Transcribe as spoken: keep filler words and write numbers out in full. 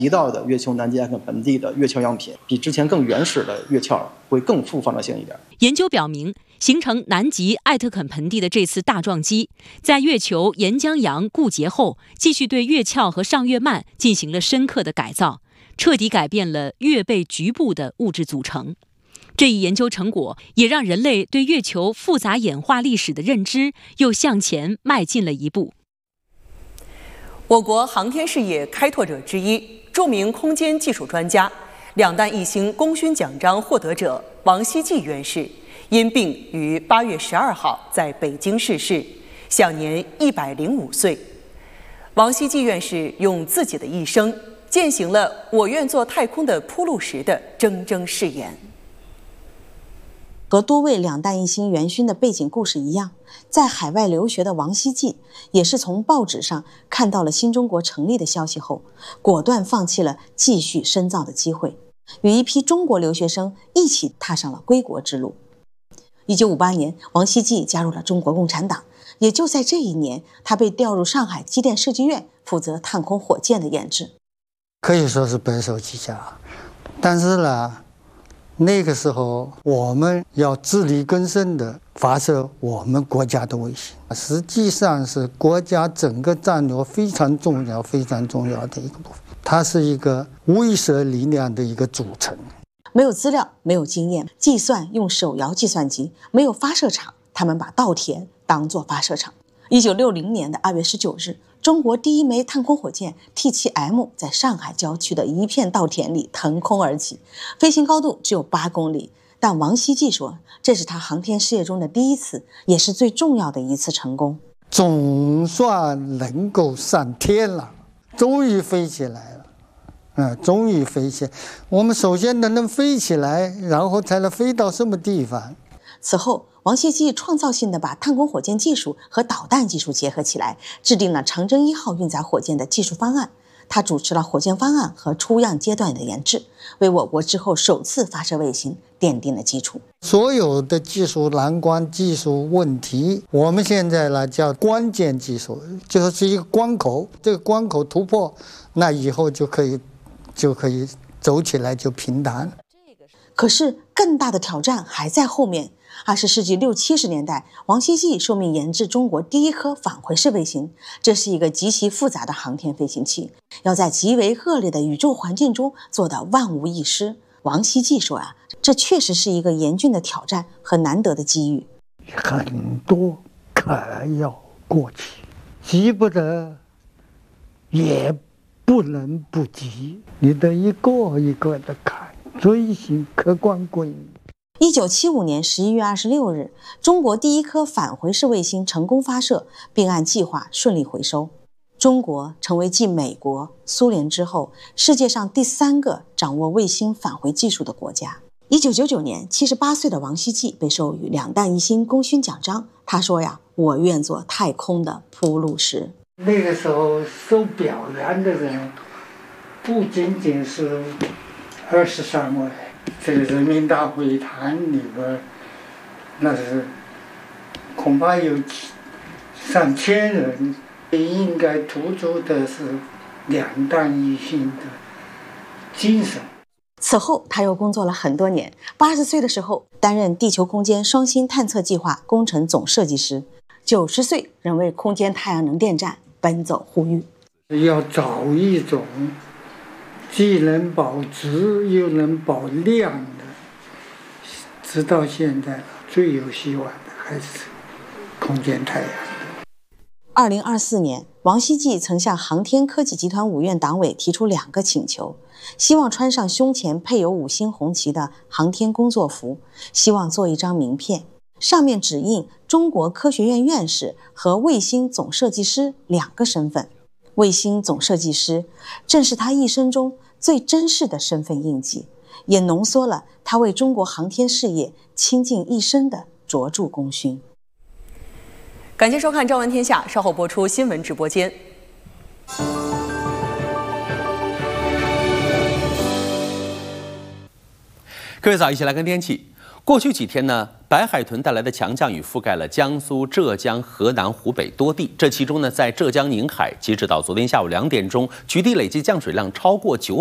提到的月球南极艾特克盆地的月壳样品，比之前更原始的月壳会更富放射性一点。 研究表明，形成南极艾特肯盆地的这次大撞击，在月球岩浆洋固结后，继续对月壳和上月幔进行了深刻的改造，彻底改变了月背局部的物质组成。这一研究成果也让人类对月球复杂演化历史的认知又向前迈进了一步。 我国航天事业开拓者之一、著名空间技术专家、两弹一星功勋奖章获得者王希季院士因病于八月十二号在北京逝世，享年一百零五岁。王希季院士用自己的一生践行了“我愿做太空的铺路石”的铮铮誓言。 和多位两弹一星元勋的背景故事一样，在海外留学的王希季也是从报纸上看到了新中国成立的消息后，果断放弃了继续深造的机会，与一批中国留学生一起踏上了归国之路。一九五八年，王希季加入了中国共产党，也就在这一年，他被调入上海机电设计院，负责太空火箭的研制。 可以说是白手起家，但是呢，那个时候我们要自力更生地发射我们国家的卫星，实际上是国家整个战略非常重要、非常重要的一个部分。它是一个威慑力量的一个组成。 没有资料，没有经验，计算用手摇计算机，没有发射场，他们把稻田当作发射场。一九六零年的二月十九日，中国第一枚太空火箭 T 七 M 在上海郊区的一片稻田里腾空而起，飞行高度只有八公里。但王希季说，这是他航天事业中的第一次，也是最重要的一次成功。 总算能够上天了，终于飞起来了。嗯，终于飞起来。我们首先能能飞起来，然后才能飞到什么地方。 此后，王希季创造性地把太空火箭技术和导弹技术结合起来，制定了长征一号运载火箭的技术方案。他主持了火箭方案和出样阶段的研制，为我国之后首次发射卫星奠定了基础。 所有的技术难关、技术问题，我们现在呢叫关键技术，就是一个关口。这个关口突破，那以后就可以就可以走起来就平坦。 可是更大的挑战还在后面。二十世纪六七十年代，王希季受命研制中国第一颗返回式卫星，这是一个极其复杂的航天飞行器，要在极为恶劣的宇宙环境中做到万无一失。王希季说啊，这确实是一个严峻的挑战和难得的机遇。 很多坎要过去，急不得，也不能不急，你得一个一个的看，追寻客观规律。 一九七五年十一月二十六日，中国第一颗返回式卫星成功发射，并按计划顺利回收。中国成为继美国、苏联之后，世界上第三个掌握卫星返回技术的国家。一九九九年，七十八岁的王希季被授予两弹一星功勋奖章。他说呀：“我愿做太空的铺路石。” 那个时候受表扬的人，不仅仅是二十三位。这个人民大会堂里边，那是恐怕有上千人，应该突出的是两弹一星的精神。 此后，他又工作了很多年。八十岁的时候，担任地球空间双星探测计划工程总设计师。九十岁，仍为空间太阳能电站奔走呼吁。 要找一种既能保质又能保量的，直到现在最有希望的还是空间太阳。 二零二四年，王希季曾向航天科技集团五院党委提出两个请求，希望穿上胸前配有五星红旗的航天工作服，希望做一张名片，上面只印中国科学院院士和卫星总设计师两个身份。卫星总设计师正是他一生中最珍视的身份印记，也浓缩了他为中国航天事业倾尽一生的卓著功勋。 感谢收看《朝闻天下》，稍后播出新闻直播间。 各位早，一起来看天气。过去几天呢， 白海豚带来的强降雨覆盖了江苏、浙江、河南、湖北多地。这其中呢，在浙江宁海，截止到昨天下午两点钟，局地累计降水量超过九。